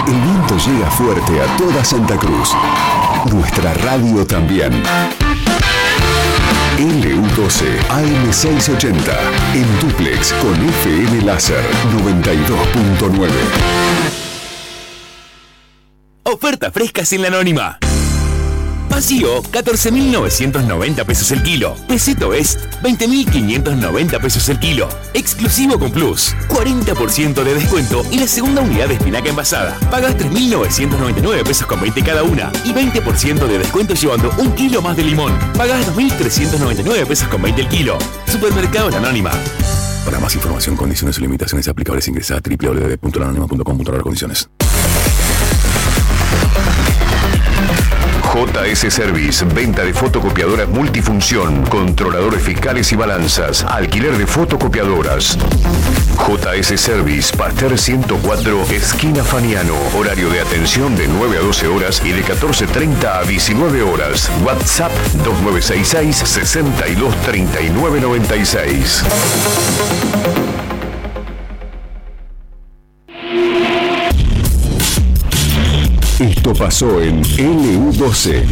El viento llega fuerte a toda Santa Cruz. Nuestra radio también. LU12 AM680 en dúplex con FM Láser 92.9. Oferta frescas en la Anónima. Vacío, 14.990 pesos el kilo. Peseto Est, 20.590 pesos el kilo. Exclusivo con Plus, 40% de descuento y la segunda unidad de espinaca envasada. Pagas 3.999 pesos con 20 cada una y 20% de descuento llevando un kilo más de limón. Pagas 2.399 pesos con 20 el kilo. Supermercado La Anónima. Para más información, condiciones y limitaciones aplicables, ingresa a www.lanonima.com.ar/condiciones. JS Service, venta de fotocopiadoras multifunción, controladores fiscales y balanzas, alquiler de fotocopiadoras. JS Service, Pasteur 104, esquina Faniano. Horario de atención de 9 a 12 horas y de 14:30 a 19 horas. WhatsApp 2966 62 39 96. Esto pasó en LU12.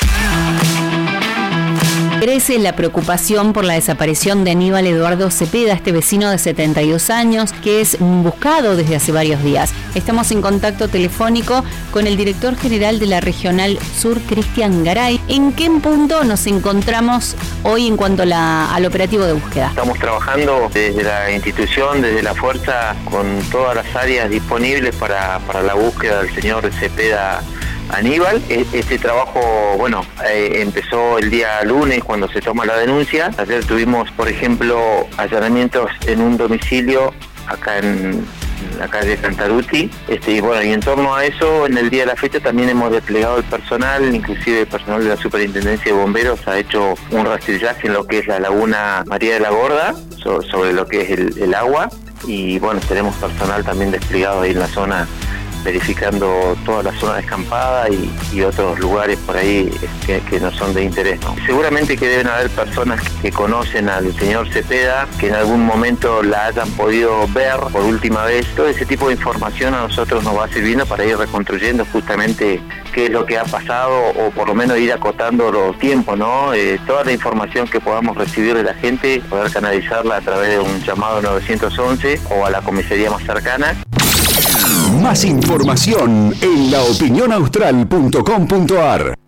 Crece la preocupación por la desaparición de Aníbal Eduardo Cepeda, este vecino de 72 años, que es buscado desde hace varios días. Estamos en contacto telefónico con el director general de la Regional Sur, Cristian Garay. ¿En qué punto nos encontramos hoy en cuanto al operativo de búsqueda? Estamos trabajando desde la institución, desde la fuerza, con todas las áreas disponibles para la búsqueda del señor Cepeda Aníbal. Este trabajo, empezó el día lunes cuando se toma la denuncia. Ayer tuvimos, por ejemplo, allanamientos en un domicilio acá en la calle Cantaruti, y en torno a eso, en el día de la fecha también hemos desplegado el personal, inclusive el personal de la Superintendencia de Bomberos ha hecho un rastrillaje en lo que es la laguna María de la Gorda, sobre lo que es el agua, y tenemos personal también desplegado ahí en la zona, verificando toda la zona descampada y otros lugares por ahí que no son de interés, ¿no? Seguramente que deben haber personas que conocen al señor Cepeda, que en algún momento la hayan podido ver por última vez. Todo ese tipo de información a nosotros nos va sirviendo para ir reconstruyendo justamente qué es lo que ha pasado, o por lo menos ir acotando los tiempos, ¿no? Toda la información que podamos recibir de la gente, poder canalizarla a través de un llamado 911 o a la comisaría más cercana. Más información en laopinionaustral.com.ar.